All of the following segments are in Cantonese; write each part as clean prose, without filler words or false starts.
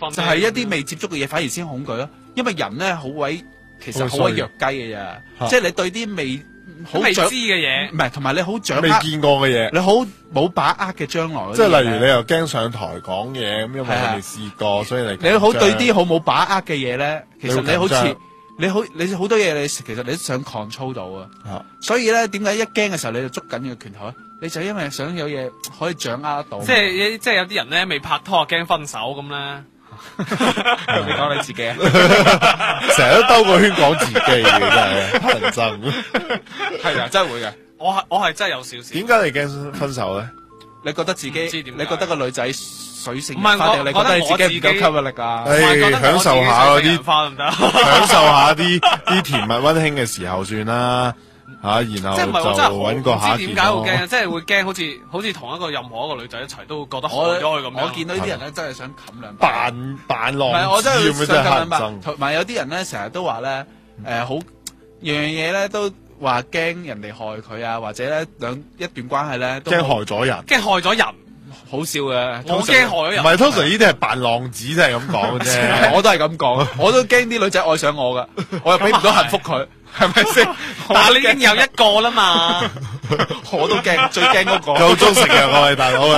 就係一啲未接觸嘅嘢，反而先恐懼咯。因為人咧其實好鬼弱雞嘅啫，即係你對啲未知嘅嘢，唔係同埋你好掌握未見過嘅嘢， 你好冇把握嘅將來。 即係例如你又驚上台講嘢，咁因為你未試過，所以你好對啲好冇把握嘅嘢咧，其實你好似你好多嘢其實你都想 control 到啊。所以咧，點解一驚嘅時候你就捉緊呢個拳頭咧？你就因為想有嘢可以掌握得到。 即係有啲人咧未拍拖驚分手咁咧。 你講你自己啊， 成日都兜個圈講自己嘅，真係乞人憎。 係啊，真係會嘅。 我係真係有少少。 點解你驚分手咧？ 你覺得自己，你覺得個女仔水性唔係我， 你覺得你自己唔夠吸引力啊？ 享受下嗰啲，享受下啲甜蜜溫馨嘅時候算啦。然後即係唔係我真係揾個下一件。 點解會驚？即係會驚，好似同一個任何一個女仔一齊都會覺得害咗佢咁樣。 我見到呢啲人咧，真係想冚兩巴。 扮浪子， 唔係我真係想冚兩巴。 同同埋有啲人咧，成日都話咧，好樣嘢咧都話驚人哋害佢啊，或者咧一段關係咧， 驚害咗人， 驚害咗人。 好笑嘅， 我驚害咗人。 唔係，通常呢啲係扮浪子，真係咁講嘅啫。 我都係咁講，我都驚啲女仔愛上我噶，我又俾唔到幸福佢，係咪先？ 但係你已經有一個啦嘛， 我都驚，最驚嗰個。 夠鐘食藥啊，喂大佬，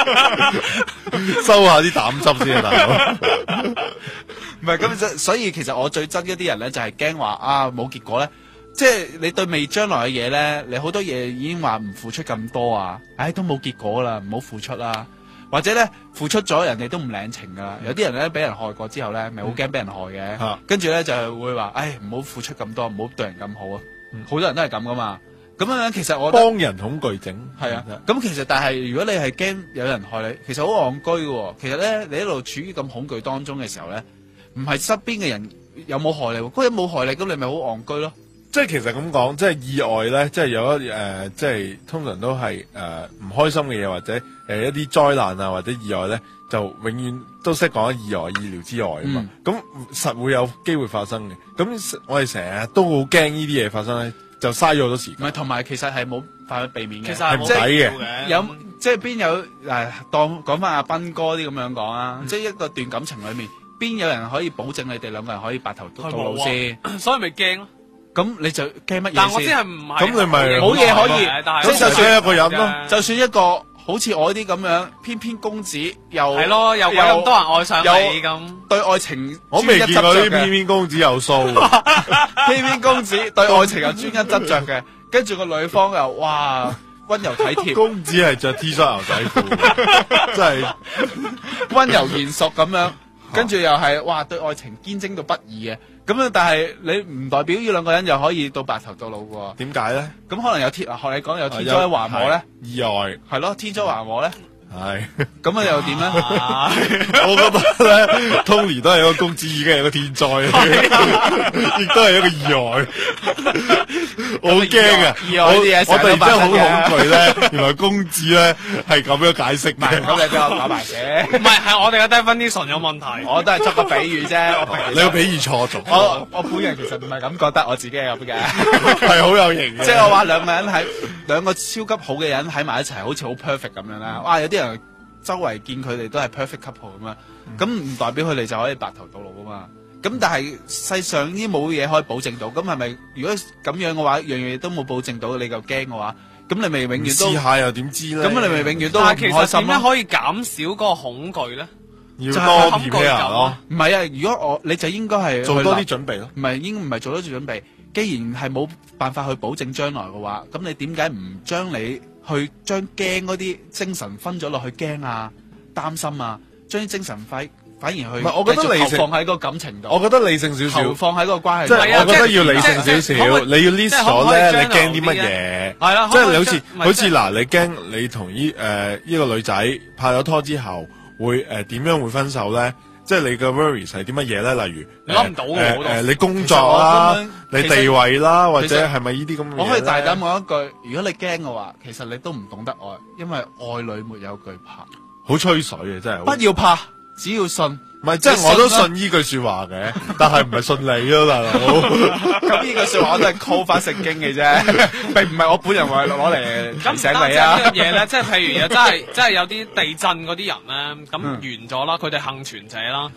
收下啲膽汁先啊，大佬。 唔係咁，所以其實我最憎一啲人咧，就係驚話啊冇結果咧。即係你對未將來嘅嘢咧，你好多嘢已經話唔付出咁多啊，都冇結果啦，唔好付出啦。或者咧付出咗，人哋都唔領情噶啦。有啲人咧俾人害過之後咧，咪好驚俾人害嘅。跟住咧就係會話，唔好付出咁多，唔好對人咁好啊。好多人都係咁噶嘛。咁樣其實我幫人恐懼症係啊。咁其實但係如果你係驚有人害你，其實好戇居嘅。其實咧你一路處於咁恐懼當中嘅時候咧，唔係身邊嘅人有冇害你，嗰人冇害你，咁你咪好戇居咯。 即係其實咁講，即係意外咧，即係有一即係通常都係唔開心嘅嘢，或者一啲災難啊，或者意外咧，就永遠都識講意外、意料之外啊嘛。咁實會有機會發生嘅。咁我哋成日都好驚呢啲嘢發生咧，就嘥咗好多時間。 唔係，同埋其實係冇辦法避免嘅。 其實係冇抵嘅。 有即係邊有當講翻阿斌哥啲咁樣講啊，即係一個段感情裏面，邊有人可以保證你哋兩個人可以白頭到老先？ 所以咪驚咯。 咁你就驚乜嘢先？ 但我知係唔係？ 咁你咪冇嘢可以， 咁就算一個人咯， 就算一個好似我啲咁樣翩翩公子，又係咯，又有咁多人愛上你咁， 對愛情我未見過啲翩翩公子有鬚， 翩翩公子對愛情又專一執着嘅，跟住個女方又哇溫柔體貼， 公子係着 T 恤牛仔褲，真係溫柔賢淑咁樣，跟住又係哇對愛情堅貞到不移嘅。咁樣，但係你唔代表呢兩個人又可以到白頭到老嘅。 點解咧？ 咁可能有學你講有天災橫禍咧， 意外係咯，天災橫禍咧， 係咁又點咧？ 我覺得咧，Tony 都係一個公子，已經係一個天災，亦都係一個意外。我好驚啊！我突然間好恐懼咧，原來公子咧係咁樣解釋嘅。 咁你俾我講埋先。 唔係，係我哋嘅 definition 有問題。 我都係作個比喻啫。 你個比喻錯咗。 我本人其實唔係咁覺得，我自己係咁嘅。 係好有型嘅。 即係我話兩個超級好嘅人喺埋一齊，好似好 perfect 咁樣啦。哇！有啲人周圍見佢哋都係 perfect couple 咁樣，咁唔代表佢哋就可以白頭到老啊嘛。咁但係世上呢冇嘢可以保證到，咁係咪如果咁樣嘅話，樣嘢都冇保證到，你就驚嘅話，咁你咪永遠都試下又點知咧？ 咁你咪永遠都唔開心咯。 但係其實點樣可以減少嗰個恐懼咧？ 要多 prepare 咯。 唔係啊，如果你就應該係做多啲準備咯。 唔係唔係做多啲準備。既然係冇辦法去保證將來嘅話，咁你點解唔將你去將驚嗰啲精神分咗落去驚啊、擔心啊，將啲精神反而去， 唔係，我覺得理性放喺個感情度。 我覺得理性少少， 投放喺個關係。 即係我覺得要理性少少。你要 list 咗咧，你驚啲乜嘢？ 係啦， 即係你好似嗱，你驚你同呢個女仔拍咗拖之後會點樣會分手咧？即係你嘅 worries 係啲乜嘢咧？例如諗唔到嘅你工作啦，你地位啦，或者係咪呢啲咁嘅嘢？ 我可以大膽講一句，如果你驚嘅話，其實你都唔懂得愛，因為愛裏沒有懼怕。 好吹水嘅真係。 不要怕，只要信。 唔係，即係我都信呢句說話嘅，但係唔係信你咯，大佬。 咁呢句說話我都係 call 翻聖經嘅啫，並唔係我本人話攞嚟提醒你啊。 咁嘢咧，即係譬如真係有啲地震嗰啲人咧，咁完咗啦，佢哋幸存者啦，